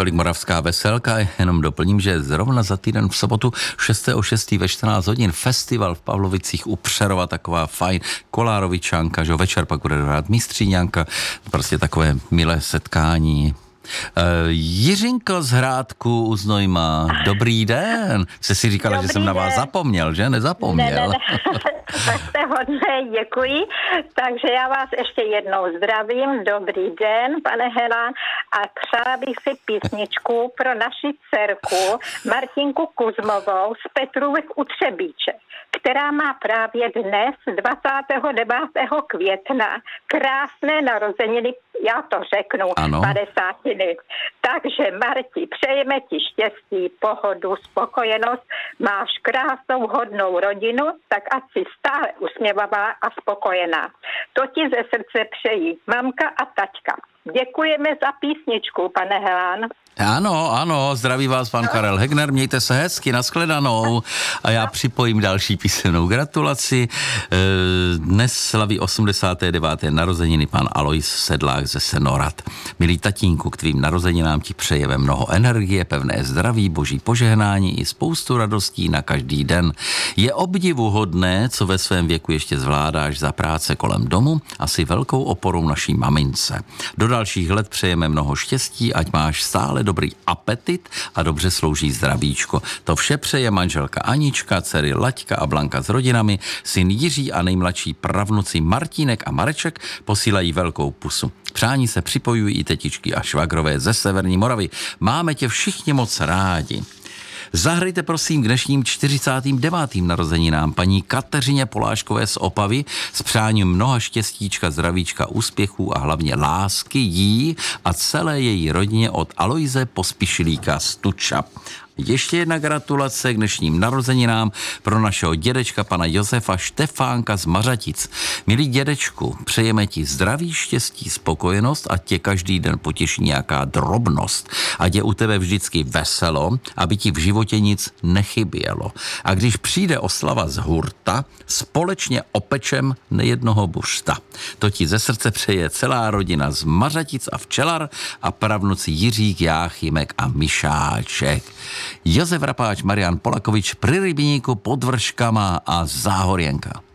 tolik Moravská veselka, jenom doplním, že zrovna za týden v sobotu 6.6. ve 14 hodin festival v Pavlovicích u Přerova, taková fajn kolárovičánka, že večer pak bude hrát mistříňánka, prostě takové milé setkání. Jiřinko z Hrádku u Znojma, dobrý den. Jste si říkala, dobrý že jsem na vás zapomněl, že? Nezapomněl. Ne. Tak jste hodně, děkuji. Takže já vás ještě jednou zdravím. Dobrý den, pane Helán. A přála bych si písničku pro naši dcerku Martinku Kuzmovou z Petrůvek u Třebíče, která má právě dnes 29. května krásné narozeniny, já to řeknu, ano. 50. Takže Marti, přejeme ti štěstí, pohodu, spokojenost, máš krásnou, hodnou rodinu, tak ať si stále usměvavá a spokojená. To ti ze srdce přejí mamka a taťka. Děkujeme za písničku, pane Helán. Ano, zdraví vás pan Karel Hegner, mějte se hezky, nashledanou a já připojím další písemnou gratulaci. Dnes slaví 89. narozeniny pan Alois Sedlák ze Senohrad. Milý tatínku, k tvým narozeninám ti přejeme mnoho energie, pevné zdraví, boží požehnání i spoustu radostí na každý den. Je obdivuhodné, co ve svém věku ještě zvládáš za práce kolem domu a jsi velkou oporou naší mamince. Do dalších let přejeme mnoho štěstí, ať máš stále dobrý apetit a dobře slouží zdravíčko. To vše přeje manželka Anička, dcery Laďka a Blanka s rodinami, syn Jiří a nejmladší pravnuci Martínek a Mareček posílají velkou pusu. Přání se připojují i tetičky a švagrové ze Severní Moravy. Máme tě všichni moc rádi. Zahrajte prosím k dnešním 49. narozeninám paní Kateřině Poláškové z Opavy s přáním mnoha štěstíčka, zdravíčka, úspěchů a hlavně lásky jí a celé její rodině od Aloise Pospišilíka z Tuča. Ještě jedna gratulace k dnešním narozeninám pro našeho dědečka pana Josefa Štefánka z Mařatic. Milý dědečku, přejeme ti zdraví, štěstí, spokojenost a tě každý den potěší nějaká drobnost. Ať je u tebe vždycky veselo, aby ti v životě nic nechybělo. A když přijde oslava z hurta, společně opečem nejednoho buřta. To ti ze srdce přeje celá rodina z Mařatic a Včelar a pravnuci Jiřík, Jáchymek a Mišáček. Josef Rapáč, Marian Polakovič, Pri Rybníku, pod Vrškama a Záhorjenka.